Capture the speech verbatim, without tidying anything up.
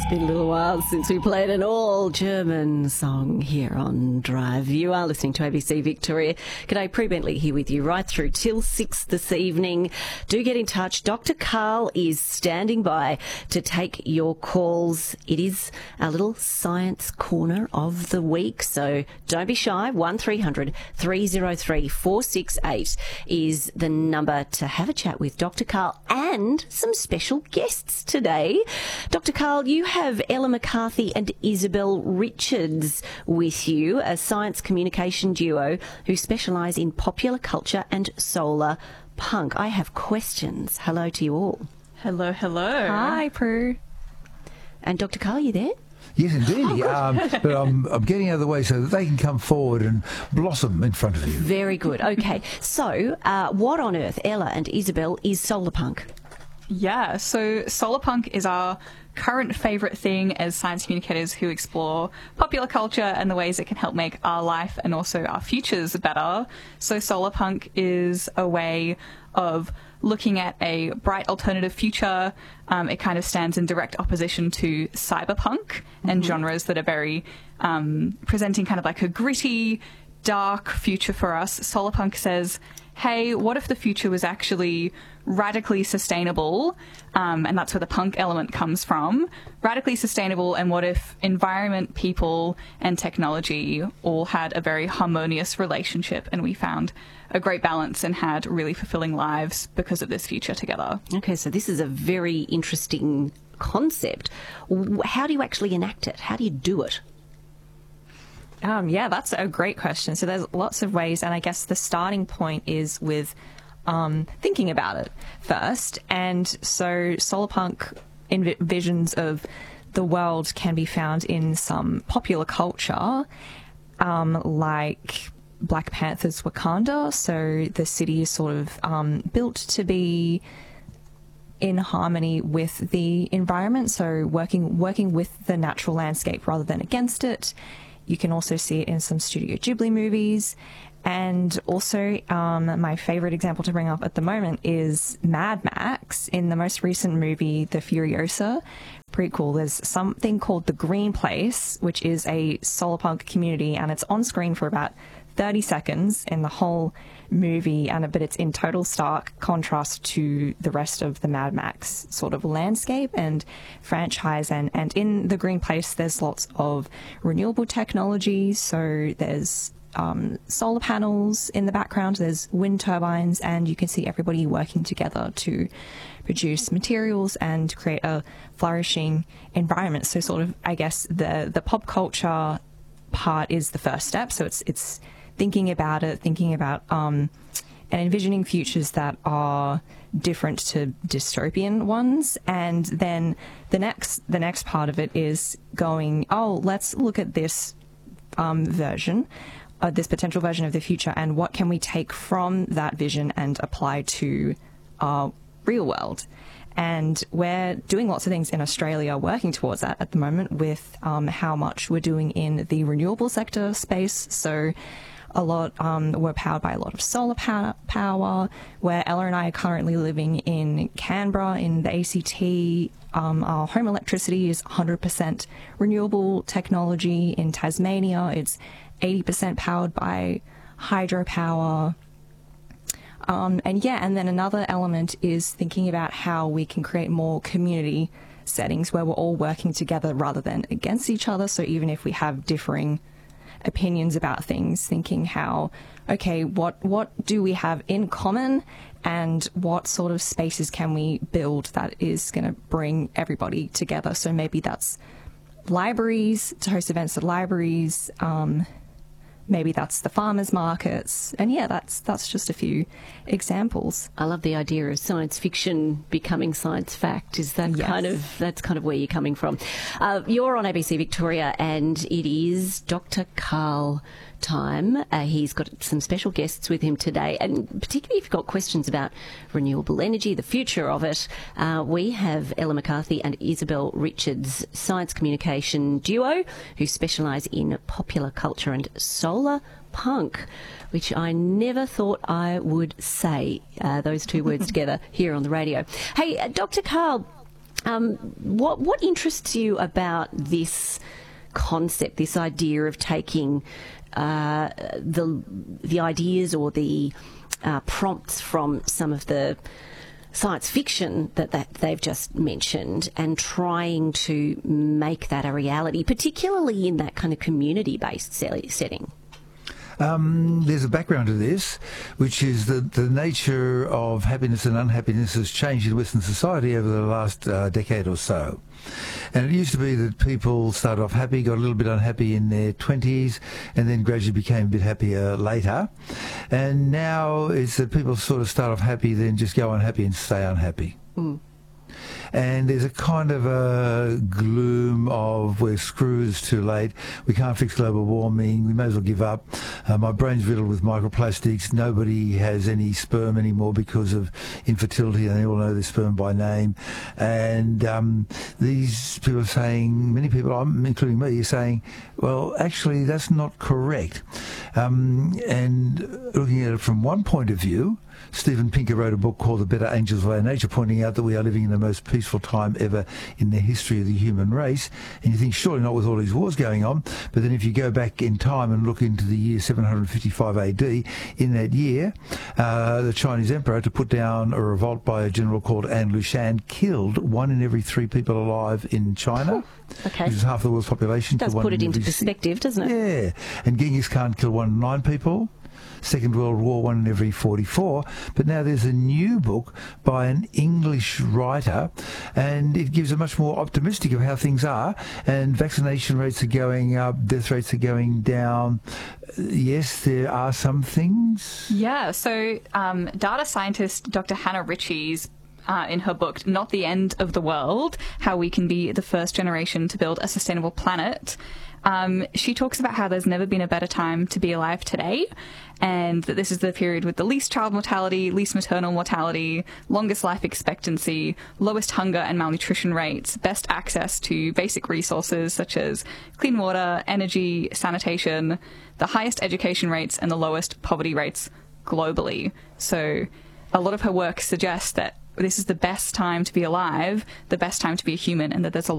It's been a little while since we played an all-German song here on Drive. You are listening to A B C Victoria. G'day, Prue Bentley here with you right through till six this evening. Do get in touch. Doctor Karl is standing by to take your calls. It is our little science corner of the week, so don't be shy. one three hundred three oh three four six eight is the number to have a chat with Doctor Karl and some special guests today. Doctor Karl, you have Ella McCarthy and Isabel Richards with you, a science communication duo who specialise in popular culture and solar punk. I have questions. Hello to you all. Hello, hello. Hi, Prue. And Doctor Karl, you there? Yes, indeed. um, but I'm, I'm getting out of the way so that they can come forward and blossom in front of you. Very good. Okay. So, uh, what on earth, Ella and Isabel, is solar punk? Yeah, so solar punk is our current favourite thing as science communicators who explore popular culture and the ways it can help make our life and also our futures better. So solar punk is a way of looking at a bright alternative future. Um, it kind of stands in direct opposition to cyberpunk and mm-hmm. genres that are very um, presenting kind of like a gritty, dark future for us. Solar punk says, hey, what if the future was actually radically sustainable? Um, and that's where the punk element comes from. Radically sustainable, and what if environment, people, and technology all had a very harmonious relationship and we found a great balance and had really fulfilling lives because of this future together? Okay, so this is a very interesting concept. How do you actually enact it? How do you do it? Um, yeah, that's a great question. So there's lots of ways, and I guess the starting point is with um, thinking about it first. And so solarpunk env- visions of the world can be found in some popular culture, um, like Black Panther's Wakanda. So the city is sort of um, built to be in harmony with the environment, so working working with the natural landscape rather than against it. You can also see it in some Studio Ghibli movies. And also, um, my favourite example to bring up at the moment is Mad Max. In the most recent movie, The Furiosa prequel, there's something called The Green Place, which is a solarpunk community, and it's on screen for about thirty seconds in the whole movie, and but it's in total stark contrast to the rest of the Mad Max sort of landscape and franchise. And, and in The Green Place, there's lots of renewable technology. So there's um, solar panels in the background, there's wind turbines, and you can see everybody working together to produce materials and create a flourishing environment. So sort of, I guess, the, the pop culture part is the first step. So it's it's thinking about it, thinking about um, and envisioning futures that are different to dystopian ones. And then the next the next part of it is going, oh, let's look at this um, version, uh, this potential version of the future, and what can we take from that vision and apply to our real world. And we're doing lots of things in Australia working towards that at the moment with um, how much we're doing in the renewable sector space. So a lot, um, we're powered by a lot of solar power, power, where Ella and I are currently living in Canberra in the A C T. Um, our home electricity is one hundred percent renewable technology. In Tasmania, it's eighty percent powered by hydropower. Um, and yeah, and then another element is thinking about how we can create more community settings where we're all working together rather than against each other. So even if we have differing opinions about things, thinking how, okay, what what do we have in common, and what sort of spaces can we build that is going to bring everybody together. So maybe that's libraries, to host events at libraries, um, maybe that's the farmers markets. And yeah, that's that's just a few examples. I love the idea of science fiction becoming science fact. Is that Yes. kind of, that's kind of where you're coming from. Uh, you're on A B C Victoria, and it is Doctor Karl time. Uh, he's got some special guests with him today, and particularly if you've got questions about renewable energy, the future of it, uh, we have Ella McCarthy and Isabel Richards, science communication duo, who specialise in popular culture and solar punk, which I never thought I would say, uh, those two words together here on the radio. Hey, uh, Doctor Karl, Um, what what interests you about this concept, this idea of taking uh, the the ideas or the uh, prompts from some of the science fiction that, that they've just mentioned and trying to make that a reality, particularly in that kind of community-based setting? Um, there's a background to this, which is that the nature of happiness and unhappiness has changed in Western society over the last uh, decade or so. And it used to be that people started off happy, got a little bit unhappy in their twenties, and then gradually became a bit happier later. And now it's that people sort of start off happy, then just go unhappy and stay unhappy. Mm. And there's a kind of a gloom of we're screwed, it's too late, we can't fix global warming, we may as well give up. Uh, my brain's riddled with microplastics, nobody has any sperm anymore because of infertility, and they all know their sperm by name. And um, these people are saying, many people, including me, are saying, well, actually, that's not correct. Um, and looking at it from one point of view, Steven Pinker wrote a book called The Better Angels of Our Nature, pointing out that we are living in the most peaceful time ever in the history of the human race. And you think, surely not with all these wars going on. But then if you go back in time and look into the year seven hundred fifty-five A D, in that year, uh, the Chinese emperor, to put down a revolt by a general called An Lushan, killed one in every three people alive in China. Okay. Which is half the world's population. Does put it into perspective, doesn't it? Yeah. And Genghis Khan killed one in nine people. Second World War, one in every forty-four. But now there's a new book by an English writer, and it gives a much more optimistic of how things are. And vaccination rates are going up, death rates are going down. Yes, there are some things. Yeah, so um, data scientist Doctor Hannah Ritchie's Uh, in her book, Not the End of the World, How We Can Be the First Generation to Build a Sustainable Planet, um, she talks about how there's never been a better time to be alive today, and that this is the period with the least child mortality, least maternal mortality, longest life expectancy, lowest hunger and malnutrition rates, best access to basic resources such as clean water, energy, sanitation, the highest education rates, and the lowest poverty rates globally. So a lot of her work suggests that this is the best time to be alive, the best time to be a human, and that there's a